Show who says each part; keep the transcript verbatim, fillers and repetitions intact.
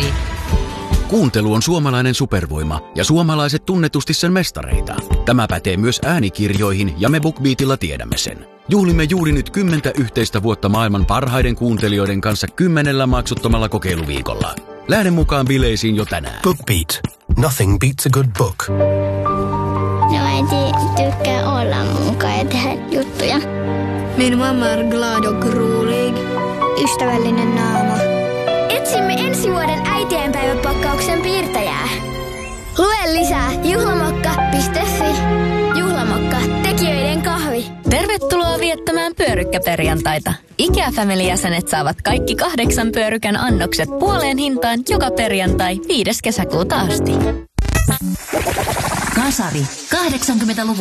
Speaker 1: Kasari.
Speaker 2: Kuuntelu on suomalainen supervoima ja suomalaiset tunnetusti sen mestareita. Tämä pätee myös äänikirjoihin ja me BookBeatilla tiedämme sen. Juhlimme juuri nyt kymmentä yhteistä vuotta maailman parhaiden kuuntelijoiden kanssa kymmenellä maksuttomalla kokeiluviikolla. Lähde mukaan bileisiin jo tänään.
Speaker 3: BookBeat. Nothing beats a good book.
Speaker 4: No äiti tykkää olla mukaan ja tehdä juttuja.
Speaker 5: Min mamma är glad och rolig.
Speaker 4: Ystävällinen naama.
Speaker 5: Etsimme ensi vuoden äitienpäiväpakkauksen piirtäjää. Lue lisää juhlamokka piste fi. Juhlamokka, tekijöiden kahvi.
Speaker 1: Tervetuloa viettämään pyörykkäperjantaita. IKEA-family-jäsenet saavat kaikki kahdeksan pyörykän annokset puoleen hintaan joka perjantai viides kesäkuuta asti.
Speaker 6: Kasari, kahdeksankymmentäluvun